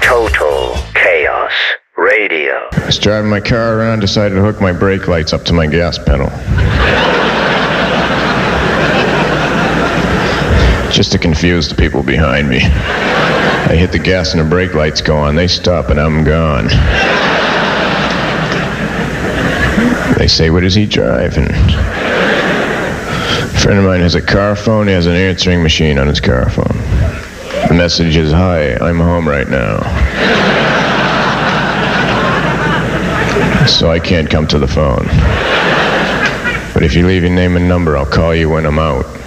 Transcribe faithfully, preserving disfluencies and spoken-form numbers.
Total Chaos Radio. I was driving my car around, decided to hook my brake lights up to my gas pedal. Just to confuse the people behind me. I hit the gas and the brake lights go on. They stop and I'm gone. They say, what is he driving? A friend of mine has a car phone. He has an answering machine on his car phone. The message is, hi, I'm home right now. So I can't come to the phone. But if you leave your name and number, I'll call you when I'm out.